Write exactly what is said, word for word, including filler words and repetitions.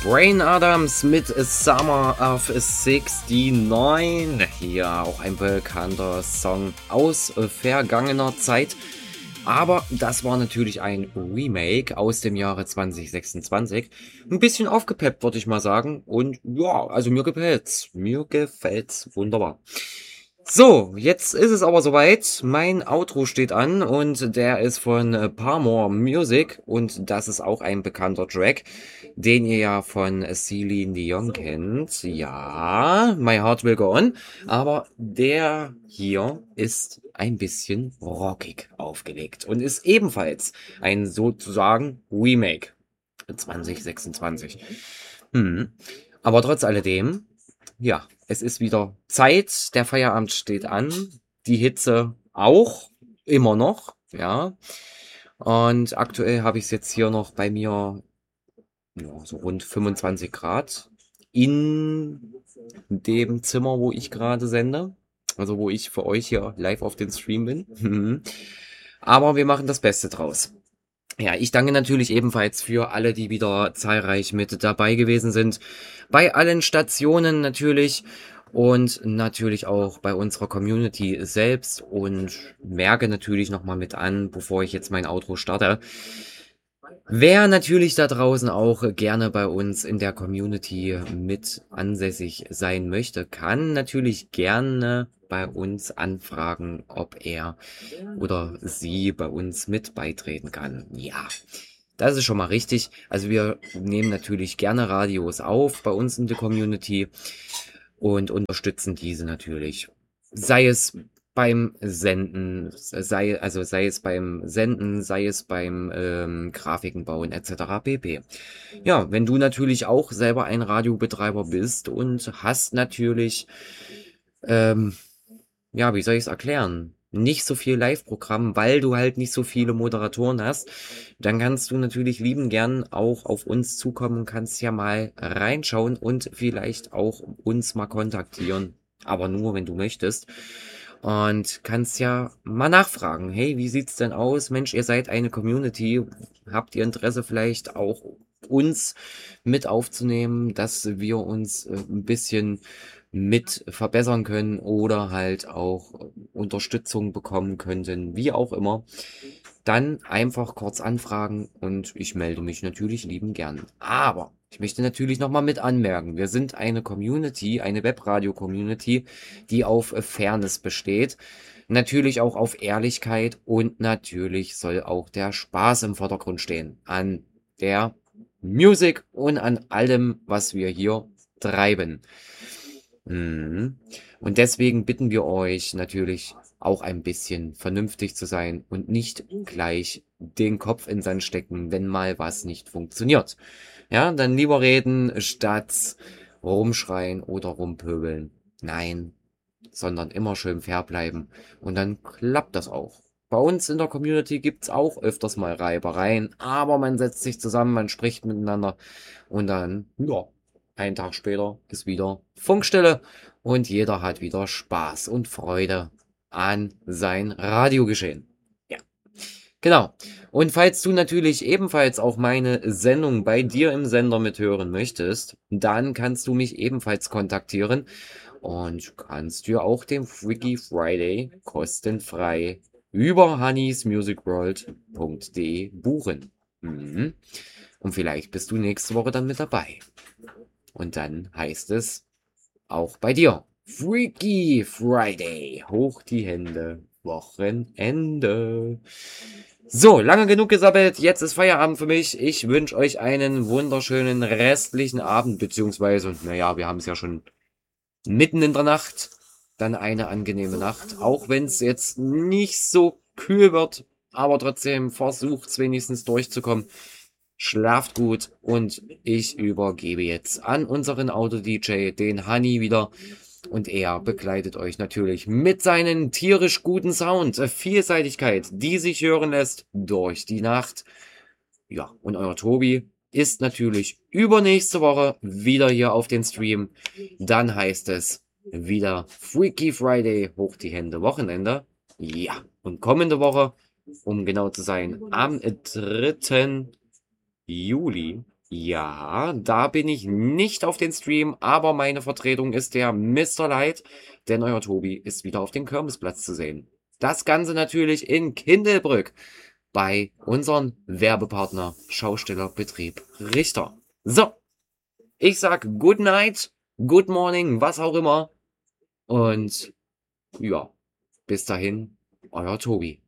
Bryan Adams mit Summer of neunundsechzig. Hier auch ein bekannter Song aus vergangener Zeit. Aber das war natürlich ein Remake aus dem Jahre zwanzig sechsundzwanzig. Ein bisschen aufgepeppt, würde ich mal sagen. Und ja, also mir gefällt's. Mir gefällt's wunderbar. So, jetzt ist es aber soweit. Mein Outro steht an und der ist von Paramore Music und das ist auch ein bekannter Track, den ihr ja von Celine Dion kennt. Ja, My Heart Will Go On. Aber der hier ist ein bisschen rockig aufgelegt und ist ebenfalls ein sozusagen Remake zwanzig sechsundzwanzig. Hm. Aber trotz alledem, ja, es ist wieder Zeit, der Feierabend steht an, die Hitze auch, immer noch, ja. Und aktuell habe ich es jetzt hier noch bei mir, ja, so rund fünfundzwanzig Grad in dem Zimmer, wo ich gerade sende. Also wo ich für euch hier live auf den Stream bin. Aber wir machen das Beste draus. Ja, ich danke natürlich ebenfalls für alle, die wieder zahlreich mit dabei gewesen sind. Bei allen Stationen natürlich und natürlich auch bei unserer Community selbst und merke natürlich nochmal mit an, bevor ich jetzt mein Outro starte. Wer natürlich da draußen auch gerne bei uns in der Community mit ansässig sein möchte, kann natürlich gerne bei uns anfragen, ob er oder sie bei uns mit beitreten kann. Ja, das ist schon mal richtig. Also wir nehmen natürlich gerne Radios auf bei uns in der Community und unterstützen diese natürlich. Sei es beim Senden, sei, also sei es beim Senden, sei es beim ähm, Grafiken bauen et cetera pp. Ja, wenn du natürlich auch selber ein Radiobetreiber bist und hast natürlich, ähm, ja, wie soll ich es erklären? Nicht so viel Live-Programm, weil du halt nicht so viele Moderatoren hast, dann kannst du natürlich lieben gern auch auf uns zukommen und kannst ja mal reinschauen und vielleicht auch uns mal kontaktieren. Aber nur, wenn du möchtest. Und kannst ja mal nachfragen, hey, wie sieht's denn aus? Mensch, ihr seid eine Community. Habt ihr Interesse vielleicht auch uns mit aufzunehmen, dass wir uns äh, ein bisschen mit verbessern können oder halt auch Unterstützung bekommen könnten, wie auch immer, dann einfach kurz anfragen und ich melde mich natürlich lieben gern. Aber ich möchte natürlich nochmal mit anmerken, wir sind eine Community, eine Webradio-Community, die auf Fairness besteht, natürlich auch auf Ehrlichkeit und natürlich soll auch der Spaß im Vordergrund stehen an der Musik und an allem, was wir hier treiben. Mhm. Und deswegen bitten wir euch natürlich auch ein bisschen vernünftig zu sein und nicht gleich den Kopf in den Sand stecken, wenn mal was nicht funktioniert. Ja, dann lieber reden statt rumschreien oder rumpöbeln. Nein, sondern immer schön fair bleiben und dann klappt das auch. Bei uns in der Community gibt's auch öfters mal Reibereien, aber man setzt sich zusammen, man spricht miteinander und dann, ja, einen Tag später ist wieder Funkstille und jeder hat wieder Spaß und Freude an sein Radiogeschehen. Ja, genau. Und falls du natürlich ebenfalls auch meine Sendung bei dir im Sender mithören möchtest, dann kannst du mich ebenfalls kontaktieren und kannst dir auch den Freaky Friday kostenfrei über honeysmusicworld punkt de buchen. Mhm. Und vielleicht bist du nächste Woche dann mit dabei. Und dann heißt es auch bei dir Freaky Friday. Hoch die Hände. Wochenende. So, lange genug gesabbelt. Jetzt ist Feierabend für mich. Ich wünsche euch einen wunderschönen restlichen Abend, beziehungsweise, naja, wir haben es ja schon mitten in der Nacht. Dann eine angenehme Nacht. Auch wenn es jetzt nicht so kühl wird, aber trotzdem versucht es wenigstens durchzukommen. Schlaft gut und ich übergebe jetzt an unseren Auto-D J, den Honey, wieder. Und er begleitet euch natürlich mit seinen tierisch guten Sound, Vielseitigkeit, die sich hören lässt durch die Nacht. Ja, und euer Tobi ist natürlich übernächste Woche wieder hier auf den Stream. Dann heißt es wieder Freaky Friday, hoch die Hände, Wochenende. Ja, und kommende Woche, um genau zu sein, am dritten Juli Ja, da bin ich nicht auf den Stream, aber meine Vertretung ist der Mister Light, denn euer Tobi ist wieder auf dem Kirmesplatz zu sehen. Das Ganze natürlich in Kindelbrück bei unserem Werbepartner Schaustellerbetrieb Richter. So, ich sag Good Night, Good Morning, was auch immer und ja, bis dahin, euer Tobi.